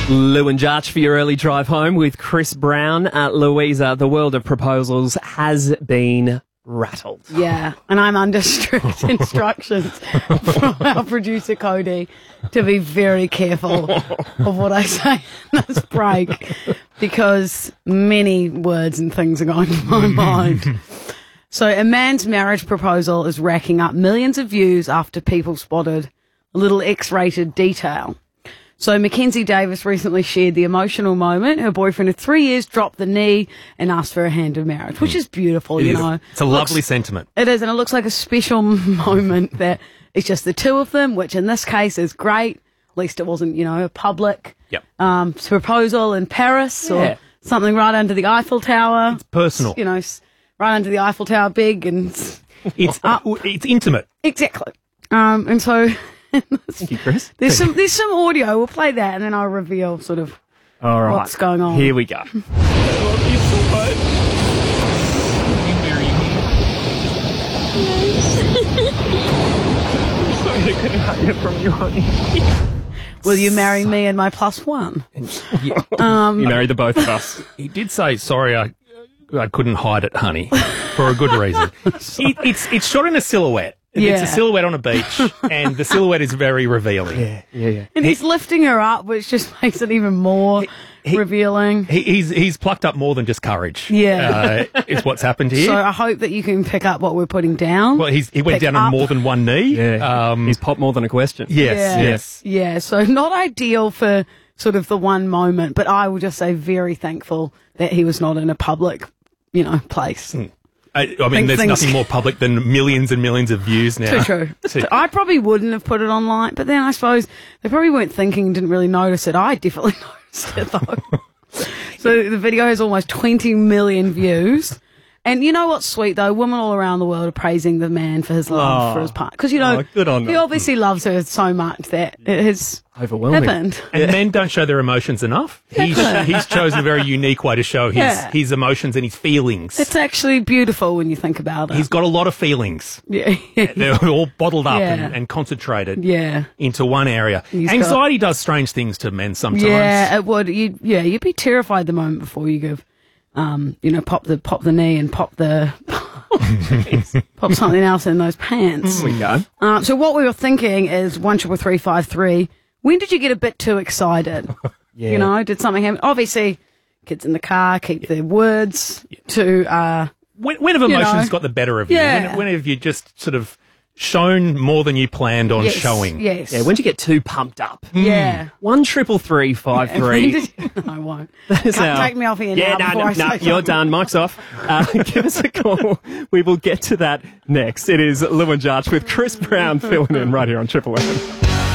Lou and Jarch for your early drive home with Chris Brown. Louisa, the world of proposals has been rattled. Yeah, and I'm under strict instructions from our producer Cody to be very careful of what I say in this break because many words and things are going through my mind. So a man's marriage proposal is racking up millions of views after people spotted a little X-rated detail. So Mackenzie Davis recently shared the emotional moment. Her boyfriend of 3 years dropped the knee and asked for a hand in marriage, which is beautiful, you know. It's a lovely sentiment. It is, and it looks like a special moment that it's just the two of them, which in this case is great. At least it wasn't, a public proposal in Paris or something right under the Eiffel Tower. It's personal. Right under the Eiffel Tower, big and it's intimate. Exactly. And so... Thank you, Chris. There's some audio. We'll play that and then I'll reveal sort of what's going on. Here we go. I love you so much. Will you marry me? I'm sorry I couldn't hide it from you, honey. Will you marry me and my +1? You married the both of us. He did say, sorry, I couldn't hide it, honey, for a good reason. It's shot in a silhouette. Yeah. It's a silhouette on a beach, and the silhouette is very revealing. Yeah. And he's lifting her up, which just makes it even more revealing. He's plucked up more than just courage. Yeah. Is what's happened here. So I hope that you can pick up what we're putting down. Well, he went down on more than one knee. Yeah. He's popped more than a question. Yes. Yeah, so not ideal for sort of the one moment, but I will just say very thankful that he was not in a public, place. I mean, there's nothing more public than millions and millions of views now. True. I probably wouldn't have put it online, but then I suppose they probably weren't thinking, didn't really notice it. I definitely noticed it, though. So the video has almost 20 million views. And you know what's sweet, though? Women all around the world are praising the man for his love for his partner. Because, good on he them. obviously loves her so much that it has overwhelming. happened. And men don't show their emotions enough. He's chosen a very unique way to show his emotions and his feelings. It's actually beautiful when you think about it. He's got a lot of feelings. Yeah. They're all bottled up and concentrated into one area. Anxiety does strange things to men sometimes. Yeah, it would. You'd be terrified the moment before you give, pop the knee and pop something else in those pants. There we go. So what we were thinking is 13353. When did you get a bit too excited? Did something happen? Obviously, kids in the car keep their words to. When have emotions got the better of you? Yeah. When have you just sort of shown more than you planned on showing? Yes. Yeah, when did you get too pumped up? Yeah. 13353. No, I won't. Can't take me off here now. No, you're done. Mic's off. Give us a call. We will get to that next. It is Lou and Jarch with Chris Brown filling in right here on Triple M.